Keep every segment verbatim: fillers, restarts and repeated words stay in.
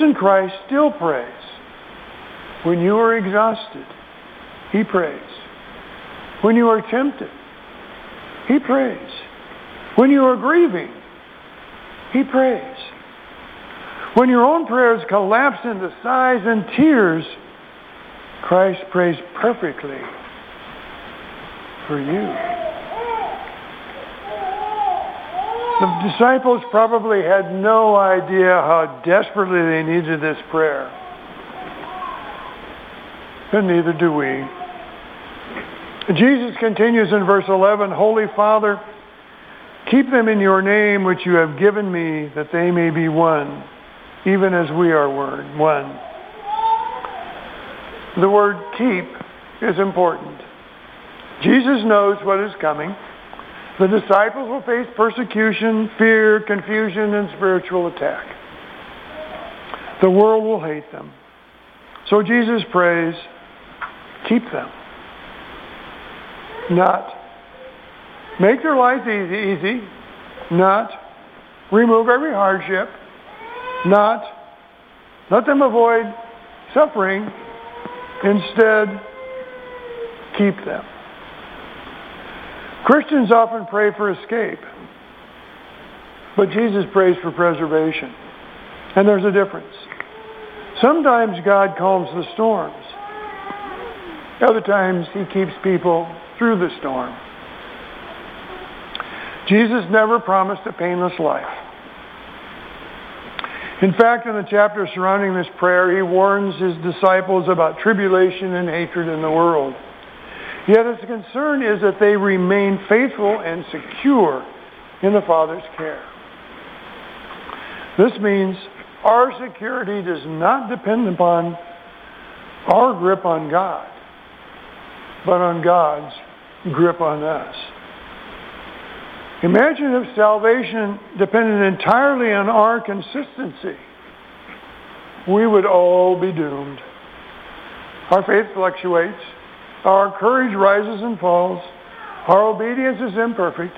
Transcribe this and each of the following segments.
In Christ still prays. When you are exhausted, he prays. When you are tempted, he prays. When you are grieving, he prays. When your own prayers collapse into sighs and tears, Christ prays perfectly for you. The disciples probably had no idea how desperately they needed this prayer. And neither do we. Jesus continues in verse eleven, Holy Father, keep them in your name which you have given me, that they may be one, even as we are one. The word keep is important. Jesus knows what is coming. The disciples will face persecution, fear, confusion, and spiritual attack. The world will hate them. So Jesus prays, keep them. Not make their lives easy, easy. Not remove every hardship. Not let them avoid suffering. Instead, keep them. Christians often pray for escape, but Jesus prays for preservation. And there's a difference. Sometimes God calms the storms. Other times he keeps people through the storm. Jesus never promised a painless life. In fact, in the chapter surrounding this prayer, he warns his disciples about tribulation and hatred in the world. Yet his concern is that they remain faithful and secure in the Father's care. This means our security does not depend upon our grip on God, but on God's grip on us. Imagine if salvation depended entirely on our consistency. We would all be doomed. Our faith fluctuates. Our courage rises and falls. Our obedience is imperfect.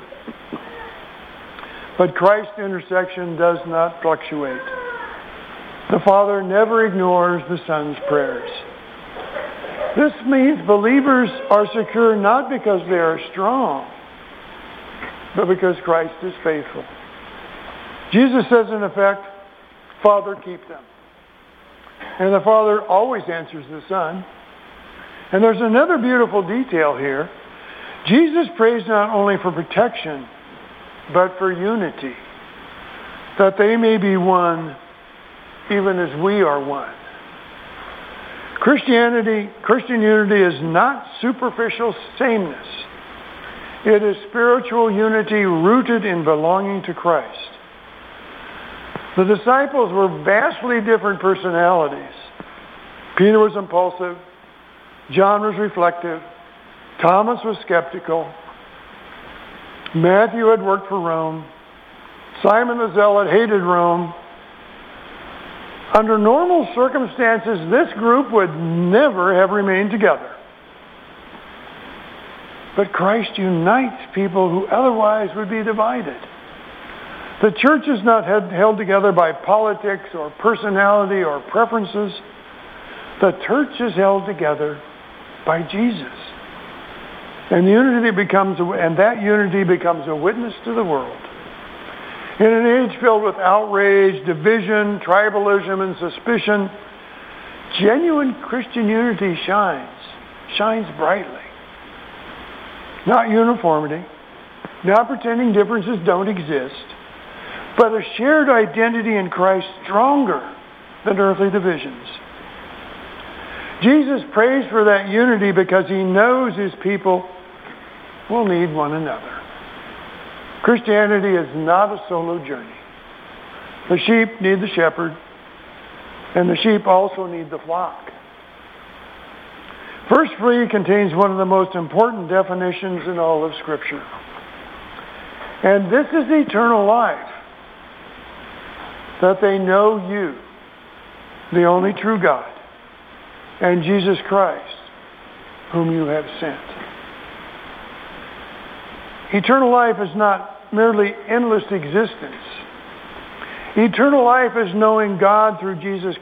But Christ's intercession does not fluctuate. The Father never ignores the Son's prayers. This means believers are secure not because they are strong, but because Christ is faithful. Jesus says in effect, Father, keep them. And the Father always answers the Son. And there's another beautiful detail here. Jesus prays not only for protection, but for unity, that they may be one, even as we are one. Christianity, Christian unity is not superficial sameness. It is spiritual unity rooted in belonging to Christ. The disciples were vastly different personalities. Peter was impulsive. John was reflective. Thomas was skeptical. Matthew had worked for Rome. Simon the Zealot hated Rome. Under normal circumstances, this group would never have remained together. But Christ unites people who otherwise would be divided. The church is not held together by politics or personality or preferences. The church is held together by Jesus. And unity becomes, and that unity becomes a witness to the world. In an age filled with outrage, division, tribalism, and suspicion, genuine Christian unity shines, shines brightly. Not uniformity, not pretending differences don't exist, but a shared identity in Christ stronger than earthly divisions. Jesus prays for that unity because he knows his people will need one another. Christianity is not a solo journey. The sheep need the shepherd, and the sheep also need the flock. Verse three contains one of the most important definitions in all of Scripture. And this is eternal life, that they know you, the only true God, and Jesus Christ, whom you have sent. Eternal life is not merely endless existence. Eternal life is knowing God through Jesus